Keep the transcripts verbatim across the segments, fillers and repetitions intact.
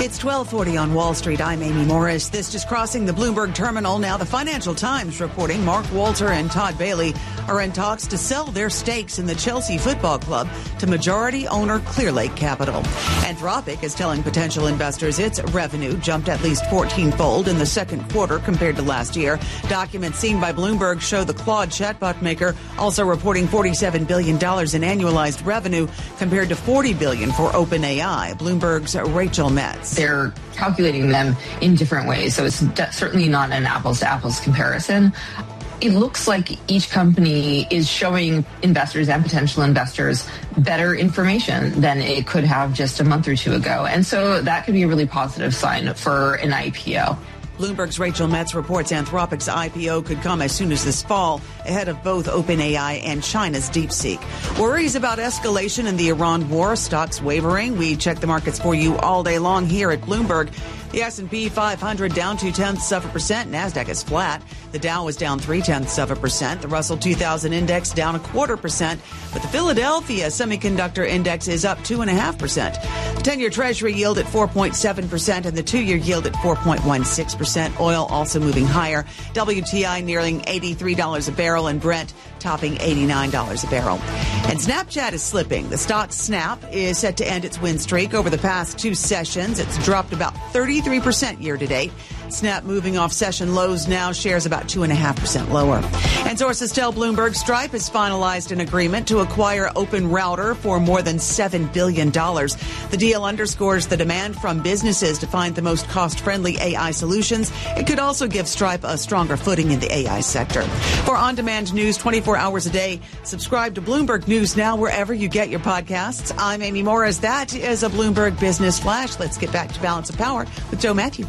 It's twelve forty on Wall Street. I'm Amy Morris. This just crossing the Bloomberg terminal. Now the Financial Times reporting Mark Walter and Todd Bailey are in talks to sell their stakes in the Chelsea Football Club to majority owner Clearlake Capital. Anthropic is telling potential investors its revenue jumped at least fourteen-fold in the second quarter compared to last year. Documents seen by Bloomberg show the Claude chatbot maker also reporting forty-seven billion dollars in annualized revenue compared to forty billion dollars for OpenAI. Bloomberg's Rachel Metz. They're calculating them in different ways, so it's certainly not an apples-to-apples comparison. It looks like each company is showing investors and potential investors better information than it could have just a month or two ago. And so that could be a really positive sign for an I P O. Bloomberg's Rachel Metz reports Anthropic's I P O could come as soon as this fall, ahead of both OpenAI and China's DeepSeek. Worries about escalation in the Iran war, stocks wavering. We check the markets for you all day long here at Bloomberg. The S and P five hundred down two-tenths of a percent. NASDAQ is flat. The Dow was down three-tenths of a percent. The Russell two thousand index down a quarter percent. But the Philadelphia Semiconductor Index is up two point five percent. The ten-year Treasury yield at four point seven percent and the two-year yield at four point one six percent. Oil also moving higher. W T I nearing eighty-three dollars a barrel and Brent topping eighty-nine dollars a barrel. And Snapchat is slipping. The stock Snap is set to end its win streak. Over the past two sessions, it's dropped about thirty-three percent year to date. Snap moving off session lows now, shares about two point five percent lower. And sources tell Bloomberg Stripe has finalized an agreement to acquire OpenRouter for more than seven billion dollars. The deal underscores the demand from businesses to find the most cost-friendly A I solutions. It could also give Stripe a stronger footing in the A I sector. For on-demand news twenty-four hours a day, subscribe to Bloomberg News Now wherever you get your podcasts. I'm Amy Morris. That is a Bloomberg Business Flash. Let's get back to Balance of Power with Joe Matthew.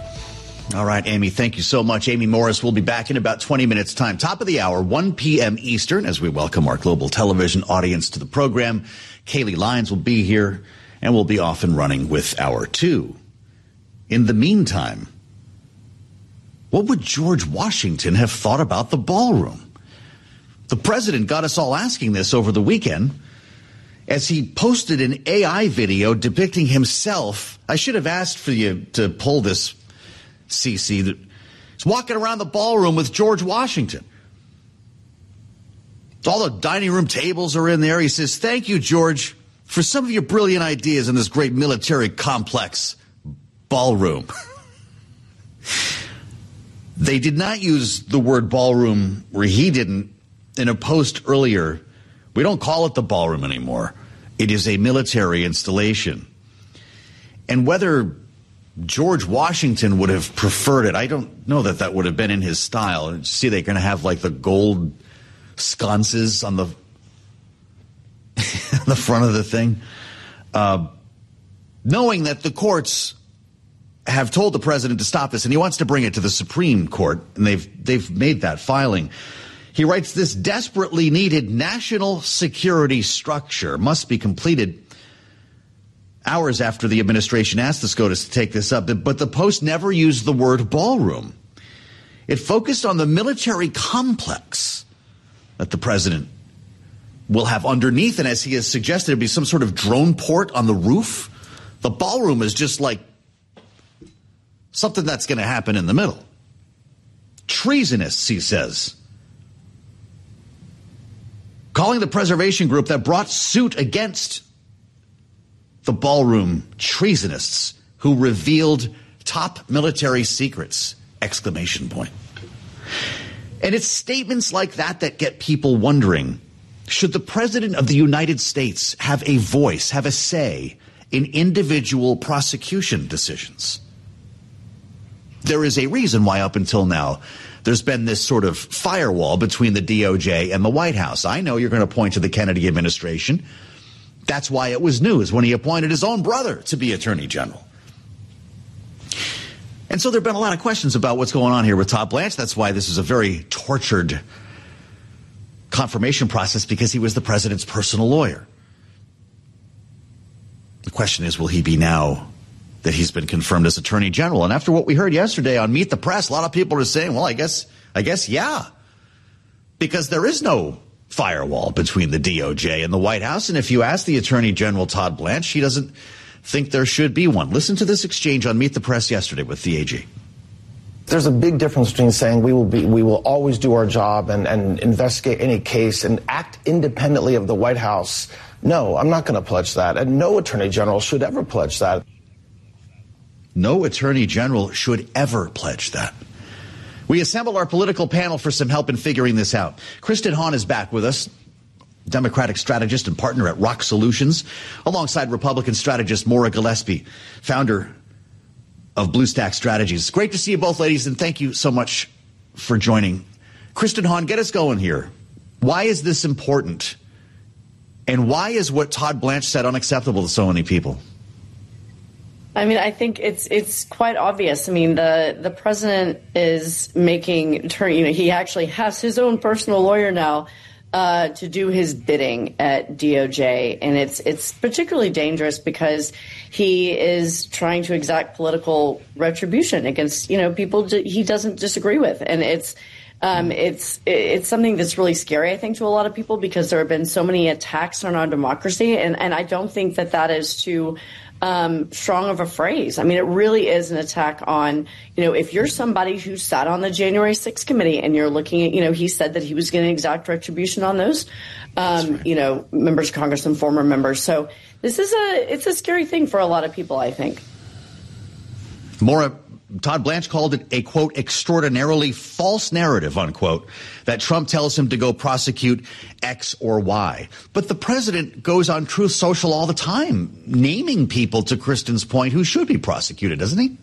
All right, Amy, thank you so much. Amy Morris will be back in about twenty minutes' time. Top of the hour, one p.m. Eastern, as we welcome our global television audience to the program. Kaylee Lyons will be here, and we'll be off and running with hour two. In the meantime, what would George Washington have thought about the ballroom? The president got us all asking this over the weekend as he posted an A I video depicting himself. I should have asked for you to pull this, C C, that he's walking around the ballroom with George Washington. All the dining room tables are in there. He says, "Thank you, George, for some of your brilliant ideas in this great military complex ballroom." They did not use the word ballroom, where he didn't, in a post earlier. We don't call it the ballroom anymore. It is a military installation. And whether George Washington would have preferred it, I don't know that that would have been in his style. See, they're going to have like the gold sconces on the the front of the thing. Uh, knowing that the courts have told the president to stop this, and he wants to bring it to the Supreme Court, and they've they've made that filing. He writes, "This desperately needed national security structure must be completed." Hours after the administration asked the SCOTUS to take this up, but the Post never used the word ballroom. It focused on the military complex that the president will have underneath, and as he has suggested, it'd be some sort of drone port on the roof. The ballroom is just like something that's going to happen in the middle. Treasonous, he says. Calling the preservation group that brought suit against the ballroom treasonists who revealed top military secrets, exclamation point. And it's statements like that that get people wondering, should the president of the United States have a voice, have a say in individual prosecution decisions? There is a reason why up until now there's been this sort of firewall between the D O J and the White House. I know you're going to point to the Kennedy administration. That's why it was news when he appointed his own brother to be Attorney General. And so there have been a lot of questions about what's going on here with Todd Blanche. That's why this is a very tortured confirmation process, because he was the president's personal lawyer. The question is, will he be now that he's been confirmed as Attorney General? And after what we heard yesterday on Meet the Press, a lot of people are saying, well, I guess, I guess, yeah, because there is no firewall between the D O J and the White House. And if you ask the Attorney General, Todd Blanche, she doesn't think there should be one. Listen to this exchange on Meet the Press yesterday with the A G. There's a big difference between saying we will be, we will always do our job and, and investigate any case and act independently of the White House. No, I'm not going to pledge that. And no attorney general should ever pledge that. No attorney general should ever pledge that. We assembled our political panel for some help in figuring this out. Kristen Hahn is back with us, Democratic strategist and partner at Rock Solutions, alongside Republican strategist Maura Gillespie, founder of BlueStack Strategies. Great to see you both, ladies, and thank you so much for joining. Kristen Hahn, get us going here. Why is this important? And why is what Todd Blanche said unacceptable to so many people? I mean, I think it's it's quite obvious. I mean, the, the president is making, you know, he actually has his own personal lawyer now uh, to do his bidding at D O J. And it's it's particularly dangerous because he is trying to exact political retribution against, you know, people he doesn't disagree with. And it's um, it's it's something that's really scary, I think, to a lot of people because there have been so many attacks on our democracy. And, and I don't think that that is too Um, strong of a phrase. I mean, it really is an attack on, you know, if you're somebody who sat on the January sixth committee and you're looking at, you know, he said that he was going to exact retribution on those, um, right. you know, members of Congress and former members. So this is a, it's a scary thing for a lot of people, I think. Maura, Todd Blanche called it a, quote, extraordinarily false narrative, unquote, that Trump tells him to go prosecute X or Y. But the president goes on Truth Social all the time, naming people, to Kristen's point, who should be prosecuted, doesn't he?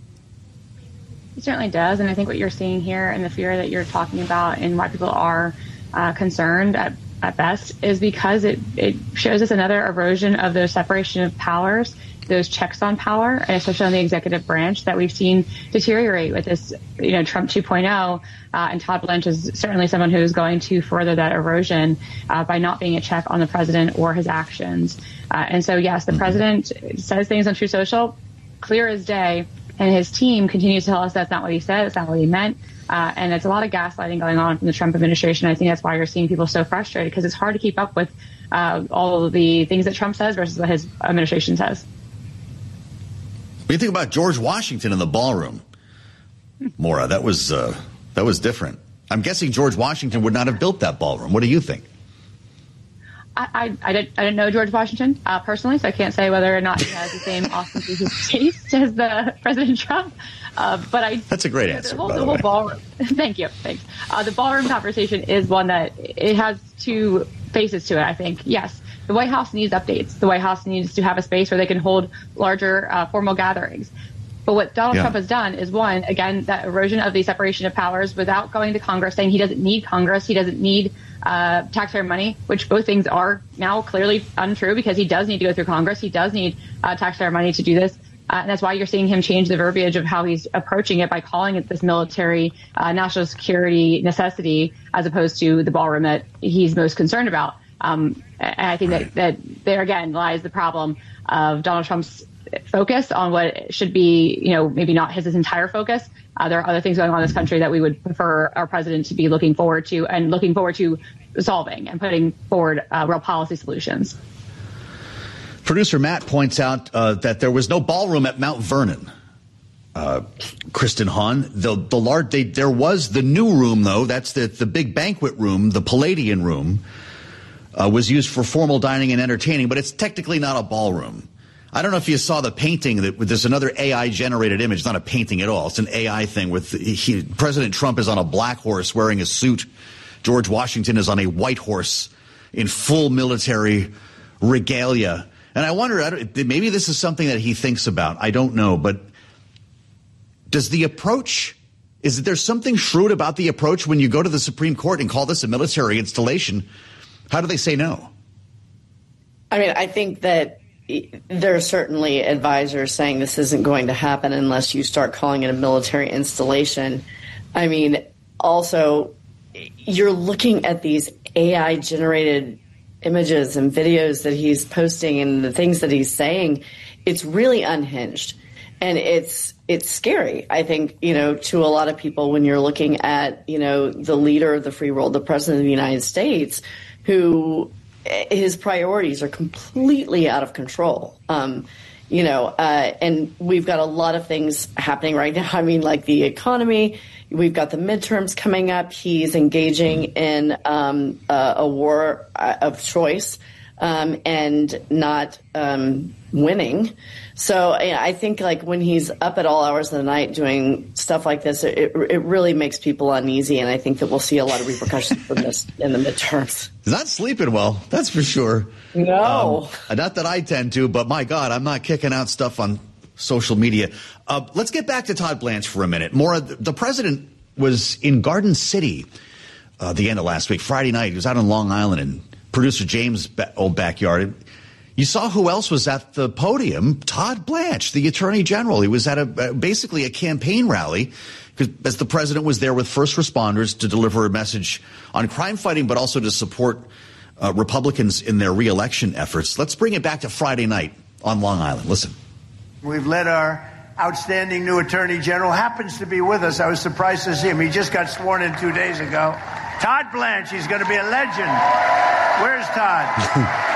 He certainly does. And I think what you're seeing here and the fear that you're talking about and why people are uh, concerned at, at best is because it, it shows us another erosion of the separation of powers, those checks on power, and especially on the executive branch that we've seen deteriorate with this, you know, Trump two point oh. Uh, and Todd Blanche is certainly someone who is going to further that erosion uh, by not being a check on the president or his actions. Uh, and so, yes, the president says things on Truth Social, clear as day, and his team continues to tell us that's not what he said, it's not what he meant. Uh, and it's a lot of gaslighting going on from the Trump administration. I think that's why you're seeing people so frustrated, because it's hard to keep up with uh, all of the things that Trump says versus what his administration says. When you think about George Washington in the ballroom, Maura, that was uh, that was different. I'm guessing George Washington would not have built that ballroom. What do you think? I, I, I, didn't, I didn't know George Washington uh, personally, so I can't say whether or not he has the same ostentatious taste as the President Trump. Uh, but I that's a great answer. The whole, by the the whole way. ballroom. Thank you. Thanks. Uh, the ballroom conversation is one that it has two faces to it. I think yes. The White House needs updates. The White House needs to have a space where they can hold larger uh, formal gatherings. But what Donald yeah. Trump has done is, one, again, that erosion of the separation of powers without going to Congress, saying he doesn't need Congress, he doesn't need uh, taxpayer money, which both things are now clearly untrue because he does need to go through Congress. He does need uh, taxpayer money to do this. Uh, and that's why you're seeing him change the verbiage of how he's approaching it by calling it this military uh, national security necessity as opposed to the ballroom that he's most concerned about. Um, and I think that, that there again lies the problem of Donald Trump's focus on what should be, you know, maybe not his, his entire focus. Uh, there are other things going on in this country that we would prefer our president to be looking forward to and looking forward to solving and putting forward uh, real policy solutions. Producer Matt points out uh, that there was no ballroom at Mount Vernon. Uh, Kristen Hahn, the the large they, there was the new room though. That's the the big banquet room, the Palladian room. Uh, was used for formal dining and entertaining, but it's technically not a ballroom. I don't know if you saw the painting that there's another A I-generated image. It's not a painting at all. It's an A I thing with he, President Trump is on a black horse wearing a suit. George Washington is on a white horse in full military regalia. And I wonder, I don't, maybe this is something that he thinks about. I don't know. But does the approach, is there something shrewd about the approach when you go to the Supreme Court and call this a military installation? How do they say no? I mean, I think that there are certainly advisors saying this isn't going to happen unless you start calling it a military installation. I mean, also, you're looking at these A I-generated images and videos that he's posting and the things that he's saying. It's really unhinged. And it's it's scary, I think, you know, to a lot of people when you're looking at, you know, the leader of the free world, the president of the United States, who his priorities are completely out of control. Um, you know, uh, and we've got a lot of things happening right now. I mean, like the economy, we've got the midterms coming up. He's engaging in um, a, a war of choice um, and not um, winning. So I think like when he's up at all hours of the night doing stuff like this, it, it really makes people uneasy. And I think that we'll see a lot of repercussions from this in the midterms. He's not sleeping well, that's for sure. No. Um, not that I tend to, but my God, I'm not kicking out stuff on social media. Uh, let's get back to Todd Blanche for a minute. Maura, the president was in Garden City uh, the end of last week, Friday night. He was out on Long Island in producer James' ba- old backyard. You saw who else was at the podium? Todd Blanche, the Attorney General. He was at a basically a campaign rally because as the president was there with first responders to deliver a message on crime fighting, but also to support uh, Republicans in their reelection efforts. Let's bring it back to Friday night on Long Island. Listen. We've let our outstanding new Attorney General, happens to be with us. I was surprised to see him. He just got sworn in two days ago. Todd Blanche, he's going to be a legend. Where's Todd?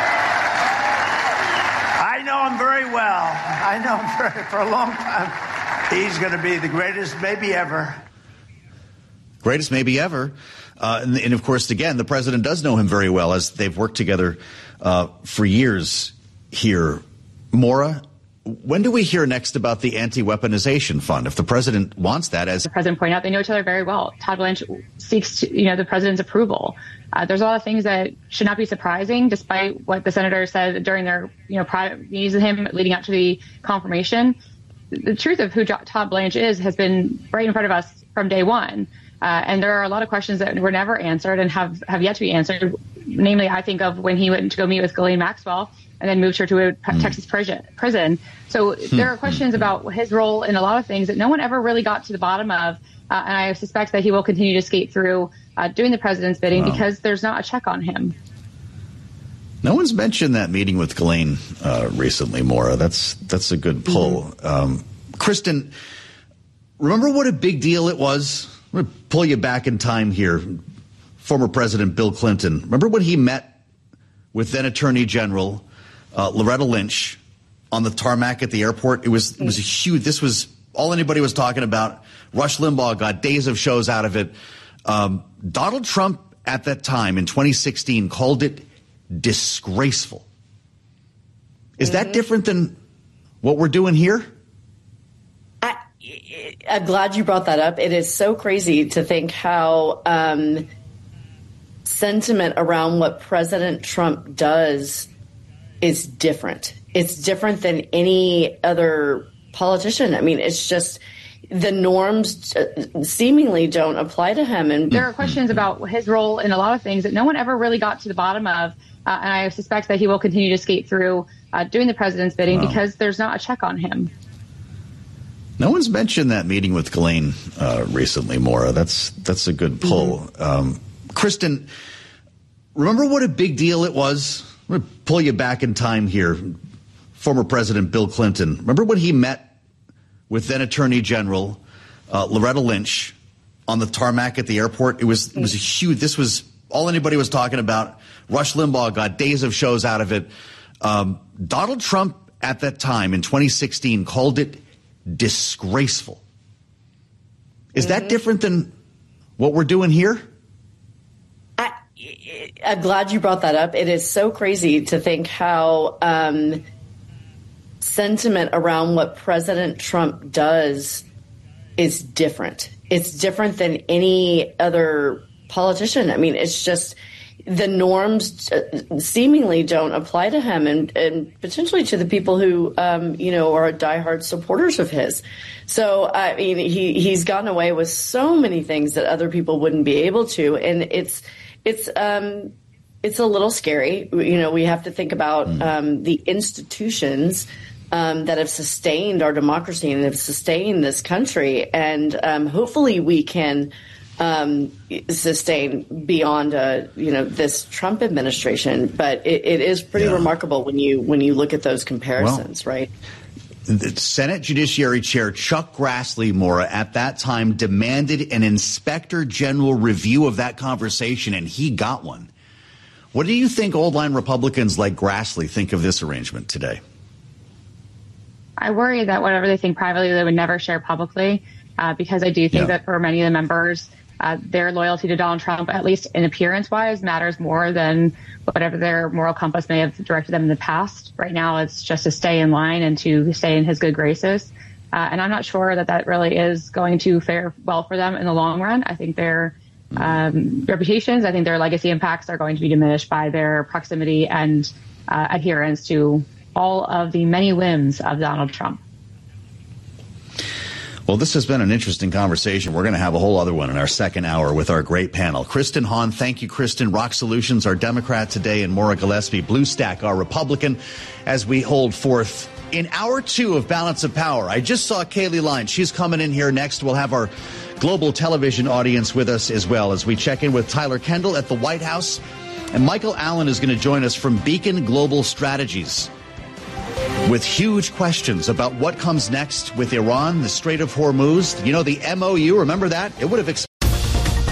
I know him very well. I know him for, for a long time. He's going to be the greatest maybe ever. Greatest maybe ever. Uh, and, and, of course, again, the president does know him very well as they've worked together uh, for years here. Maura, when do we hear next about the anti-weaponization fund? If the president wants that, as the president pointed out, they know each other very well. Todd Blanche seeks, to, you know, the president's approval. Uh, there's a lot of things that should not be surprising, despite what the senator said during their, you know, private meetings with him leading up to the confirmation. The truth of who Todd Blanche is has been right in front of us from day one. Uh, and there are a lot of questions that were never answered and have, have yet to be answered. Namely, I think of when he went to go meet with Ghislaine Maxwell and then moved her to a mm. Texas prison. So there are questions about his role in a lot of things that no one ever really got to the bottom of. Uh, and I suspect that he will continue to skate through uh, doing the president's bidding wow. because there's not a check on him. No one's mentioned that meeting with Ghislaine uh, recently, Maura. That's that's a good pull. Mm-hmm. Um, Kristen, remember what a big deal it was? I'm going to pull you back in time here. Former President Bill Clinton. Remember when he met with then Attorney General uh, Loretta Lynch on the tarmac at the airport? It was it was a huge. This was all anybody was talking about. Rush Limbaugh got days of shows out of it. Um, Donald Trump at that time in twenty sixteen called it disgraceful. Is mm-hmm. that different than what we're doing here? I, I'm glad you brought that up. It is so crazy to think how um, sentiment around what President Trump does is different. It's different than any other politician. I mean, it's just the norms seemingly don't apply to him. And there are questions about his role in a lot of things that no one ever really got to the bottom of. Uh, and I suspect that he will continue to skate through uh, doing the president's bidding wow. because there's not a check on him. No one's mentioned that meeting with Ghislaine uh, recently, Maura. That's that's a good pull. Mm-hmm. Um, Kristen, remember what a big deal it was? I'm going to pull you back in time here. Former President Bill Clinton. Remember when he met with then Attorney General uh, Loretta Lynch on the tarmac at the airport? It was it was a huge. This was all anybody was talking about. Rush Limbaugh got days of shows out of it. Um, Donald Trump at that time in twenty sixteen called it disgraceful. Is mm-hmm. that different than what we're doing here? I, I'm glad you brought that up. It is so crazy to think how um, sentiment around what President Trump does is different. It's different than any other politician. I mean, it's just the norms seemingly don't apply to him and, and potentially to the people who, um, you know, are diehard supporters of his. So, I mean, he, he's gotten away with so many things that other people wouldn't be able to. And it's, it's, um, it's a little scary. You know, we have to think about um, the institutions um, that have sustained our democracy and have sustained this country. And um, hopefully we can um, sustain beyond, uh, you know, this Trump administration. But it, it is pretty yeah. remarkable when you when you look at those comparisons, well, right? The Senate Judiciary Chair Chuck Grassley, Maura, at that time demanded an inspector general review of that conversation, and he got one. What do you think old line Republicans like Grassley think of this arrangement today? I worry that whatever they think privately, they would never share publicly, uh, because I do think yeah. that for many of the members, uh, their loyalty to Donald Trump, at least in appearance-wise, matters more than whatever their moral compass may have directed them in the past. Right now, it's just to stay in line and to stay in his good graces. Uh, and I'm not sure that that really is going to fare well for them in the long run. I think their um, reputations, I think their legacy impacts are going to be diminished by their proximity and uh, adherence to all of the many whims of Donald Trump. Well, this has been an interesting conversation. We're going to have a whole other one in our second hour with our great panel. Kristen Hahn, thank you, Kristen. Rock Solutions, our Democrat today, and Maura Gillespie, Blue Stack, our Republican, as we hold forth in hour two of Balance of Power. I just saw Kayleigh Lyon. She's coming in here next. We'll have our global television audience with us as well as we check in with Tyler Kendall at the White House. And Michael Allen is going to join us from Beacon Global Strategies with huge questions about what comes next with Iran, the Strait of Hormuz. You know, the M O U, remember that? It would have